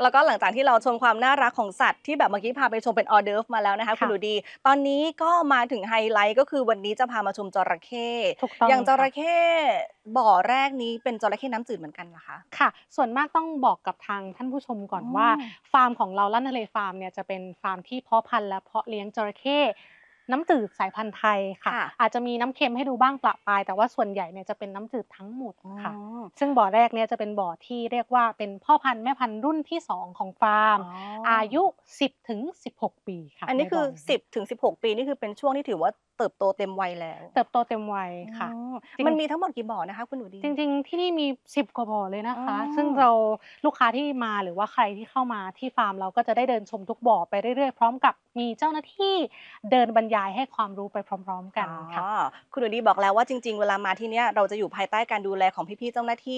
แล้วก็หลังจากที่เราชมความน่ารักของสัตว์ที่แบบเมื่อกี้พาไปชมเป็นออเดิร์ฟมาแล้วนะคะคุณค่ะหนูดีตอนนี้ก็มาถึงไฮไลท์ก็คือวันนี้จะพามาชมจระเข้ถูกต้องอย่างจค่ะระเข้บ่อแรกนี้เป็นจระเข้น้ำจืดเหมือนกันเหรอคะค่ะส่วนมากต้องบอกกับทางท่านผู้ชมก่อนอ๋อว่าฟาร์มของเราลั่นทะเลฟาร์มเนี่ยจะเป็นฟาร์มที่เพาะพันธุ์และเพาะเลี้ยงจระเข้น้ำจืดสายพันธุ์ไทยค่ะค่ะอาจจะมีน้ำเค็มให้ดูบ้างประปรายแต่ว่าส่วนใหญ่เนี่ยจะเป็นน้ำจืดทั้งหมดอ๋อค่ะซึ่งบ่อแรกเนี่ยจะเป็นบ่อที่เรียกว่าเป็นพ่อพันธุ์แม่พันธุ์รุ่นที่2ของฟาร์มอ๋ออายุ10-16ปีค่ะอันนี้คือในบ่อนี้ 10 ถึง 16 ปีนี่คือเป็นช่วงที่ถือว่าเติบโตเต็มวัยแล้วเติบโตเต็มวัยอ๋ค่ะอจริงมันมีทั้งหมดกี่บ่อนะคะคุณหนูดีจริงๆที่นี่มี10กว่าบ่อเลยนะอ๋อคะซึ่งเราลูกค้าที่มาหรือว่าใครที่เข้ามาที่ฟาร์มเราก็จะได้เดินชมทุกบ่อไปเรื่อยๆพร้อมกับมีเจ้าหน้าที่เดินบรรยายให้ความรู้ไปพร้อมๆกันอ๋อค่ะคุณหนูดีบอกแล้วว่าจริงๆเวลามาที่เนี่ยเราจะอยู่ภายใต้การดูแลของพี่ๆเจ้าหน้าที่